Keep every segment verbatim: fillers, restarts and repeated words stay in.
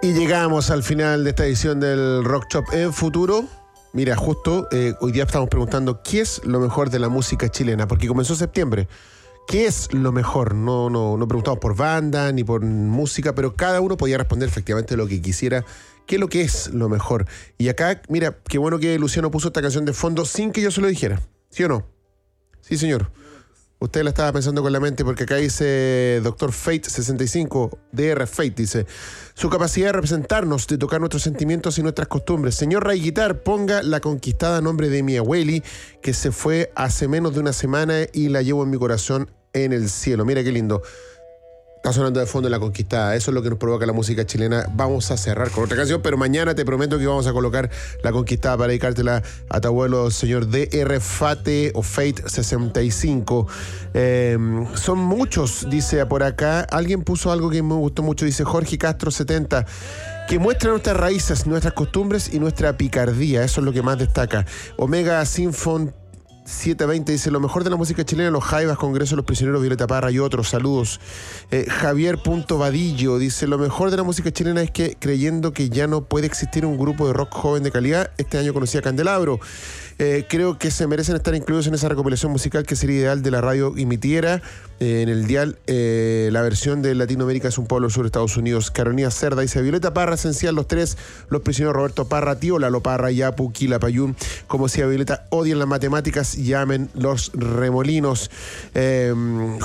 Y llegamos al final de esta edición del Rock Shop en Futuro. Mira, justo eh, hoy día estamos preguntando qué es lo mejor de la música chilena, porque comenzó septiembre. ¿Qué es lo mejor? No, no, no preguntamos por banda ni por música, pero cada uno podía responder efectivamente lo que quisiera. ¿Qué es lo que es lo mejor? Y acá, mira, qué bueno que Luciano puso esta canción de fondo sin que yo se lo dijera. ¿Sí o no? Sí, señor. Usted la estaba pensando con la mente porque acá dice doctor Fate sesenta y cinco, D R Fate, dice: su capacidad de representarnos, de tocar nuestros sentimientos y nuestras costumbres. Señor Ray Guitar, ponga La Conquistada a nombre de mi abueli, que se fue hace menos de una semana y la llevo en mi corazón en el cielo. Mira qué lindo. Está sonando de fondo La Conquistada. Eso es lo que nos provoca la música chilena. Vamos a cerrar con otra canción, pero mañana te prometo que vamos a colocar La Conquistada para dedicártela a tu abuelo, señor D R Fate o Fate sesenta y cinco. Eh, son muchos, dice por acá. Alguien puso algo que me gustó mucho. Dice Jorge Castro setenta. Que muestra nuestras raíces, nuestras costumbres y nuestra picardía. Eso es lo que más destaca. Omega Sinfon setecientos veinte dice: lo mejor de la música chilena, Los Jaivas, Congreso de los Prisioneros, Violeta Parra y otros. Saludos. Eh, Javier Punto Vadillo dice: lo mejor de la música chilena es que, creyendo que ya no puede existir un grupo de rock joven de calidad, este año conocí a Candelabro. Eh, creo que se merecen estar incluidos en esa recopilación musical que sería ideal de la radio emitiera eh, en el dial. Eh, la versión de Latinoamérica es un pueblo sur de Estados Unidos. Carolina Cerda dice: Violeta Parra, esencial, Los Tres, Los Prisioneros, Roberto Parra, Tío Lalo Parra, Yapu, Quila Payún. Como decía Violeta, odian las matemáticas, llamen los remolinos. Eh,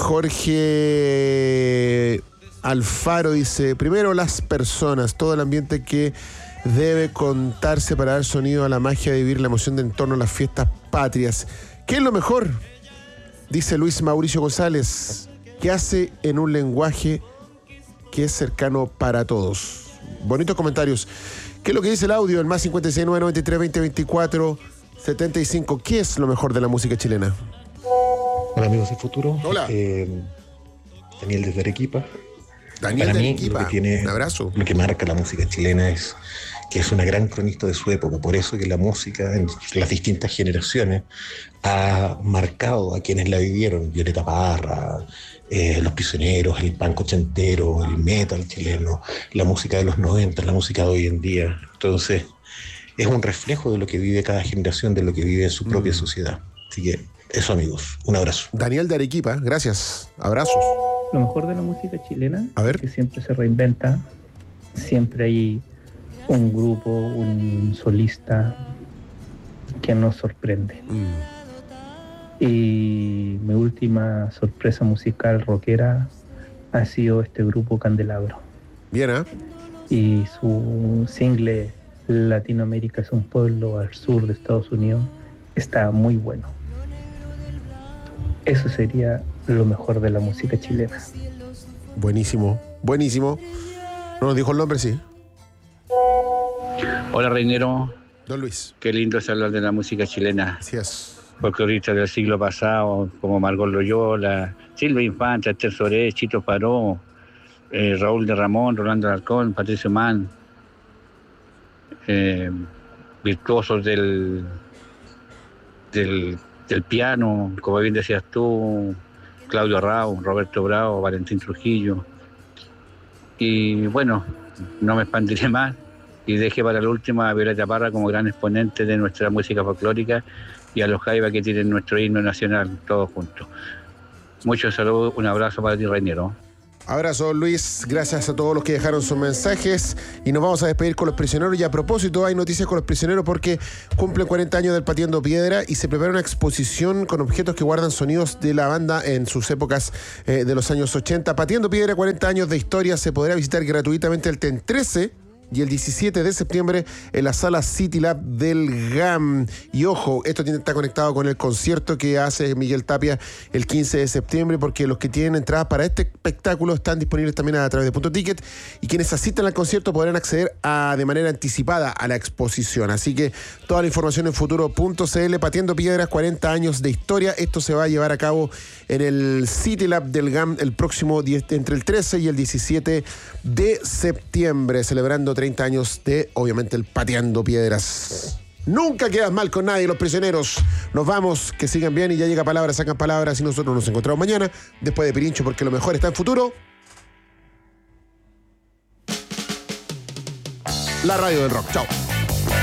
Jorge Alfaro dice: primero las personas, todo el ambiente que debe contarse para dar sonido a la magia de vivir la emoción de en torno a las fiestas patrias. ¿Qué es lo mejor? Dice Luis Mauricio González, que hace en un lenguaje que es cercano para todos. Bonitos comentarios. ¿Qué es lo que dice el audio? El más cincuenta y seis, nueve noventa y tres, veinte, veinticuatro, setenta y cinco. ¿Qué es lo mejor de la música chilena? Hola amigos del futuro. Hola. Eh, Daniel desde Arequipa. Daniel Para de mí, Arequipa. Lo que tiene, un abrazo. Lo que marca la música chilena es que es una gran cronista de su época. Por eso que la música en las distintas generaciones ha marcado a quienes la vivieron. Violeta Parra, eh, Los Prisioneros, el punk ochentero, el metal chileno, la música de los noventa, la música de hoy en día. Entonces, es un reflejo de lo que vive cada generación, de lo que vive en su propia mm. sociedad. Así que eso, amigos, un abrazo. Daniel de Arequipa, gracias. Abrazos. Lo mejor de la música chilena A ver. es que siempre se reinventa, siempre hay un grupo, un solista que nos sorprende. Mm. Y mi última sorpresa musical rockera ha sido este grupo Candelabro. Bien, ¿eh? Y su single Latinoamérica es un pueblo al sur de Estados Unidos está muy bueno. Eso sería lo mejor de la música chilena. Buenísimo, buenísimo. No nos dijo el nombre, sí. Hola, Reinero. Don Luis. Qué lindo es hablar de la música chilena. Así es. Folcloristas del siglo pasado, como Margot Loyola, Silvia Infante, Esther Soré, Chito Paró, eh, Raúl de Ramón, Rolando Alarcón, Patricio Mann, eh, virtuosos del, del, del piano, como bien decías tú, Claudio Rao, Roberto Bravo, Valentín Trujillo. Y bueno, no me expandiré más y dejé para la última a Violeta Parra como gran exponente de nuestra música folclórica y a los Jaivas que tienen nuestro himno nacional, todos juntos. Muchos saludos, un abrazo para ti, Reinero. Abrazo, Luis. Gracias a todos los que dejaron sus mensajes. Y nos vamos a despedir con Los Prisioneros. Y a propósito, hay noticias con Los Prisioneros porque cumplen cuarenta años del Pateando Piedra y se prepara una exposición con objetos que guardan sonidos de la banda en sus épocas eh, de los años ochenta. Pateando Piedra, cuarenta años de historia. Se podrá visitar gratuitamente el T E N trece y el diecisiete de septiembre en la sala City Lab del G A M. Y ojo, esto está conectado con el concierto que hace Miguel Tapia el quince de septiembre, porque los que tienen entradas para este espectáculo están disponibles también a través de Punto Ticket, y quienes asistan al concierto podrán acceder a, de manera anticipada a la exposición. Así que toda la información en futuro punto c l. Pateando Piedras, cuarenta años de historia. Esto se va a llevar a cabo en el City Lab del G A M el próximo diez, entre el trece y el diecisiete de septiembre, celebrando treinta años de, obviamente, el Pateando Piedras. Nunca quedas mal con nadie, Los Prisioneros. Nos vamos, que sigan bien y ya llega Palabras, sacan palabras y nosotros nos encontramos mañana después de Pirincho, porque lo mejor está en futuro. la radio del rock. Chao.